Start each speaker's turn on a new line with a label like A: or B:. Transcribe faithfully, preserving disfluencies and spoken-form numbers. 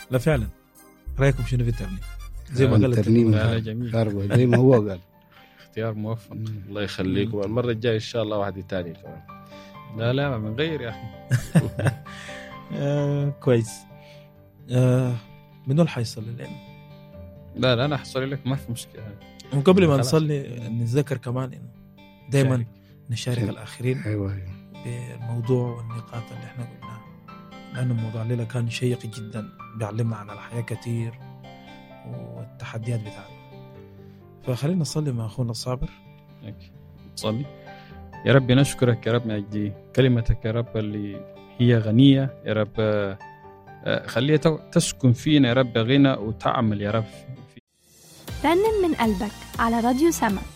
A: لا فعلا. رايكم شنو في الترنيم؟ زي ما قال
B: الترنيم
C: لا جميل
B: زي ما هو قال.
C: اختيار موفق.
D: الله يخليكم. المرة الجاية إن شاء الله واحد تاني كمان.
C: لا لا من غير يا أخي.
A: آه كويس. آه منو اللي حيصلي لنا؟
C: لا لا أنا حصلي لك ما في مشكلة.
A: وقبل ما نصلي نتذكر كمان إنه دائما نشارك
B: شارك.
A: الآخرين
B: أيوة
A: بالموضوع والنقاط اللي إحنا قلناها، لأن الموضوع الليلة كان شيق جدا، بيعلمنا عن الحياة كتير والتحديات بتاعتنا. فخلينا نصلي مع أخونا الصابر.
C: نصلي. يا رب نشكرك يا رب من أجل كلمتك يا رب اللي هي غنية يا رب، خليها تسكن فينا يا رب غنى وتعمل يا رب.
E: رنم من قلبك على راديو سما.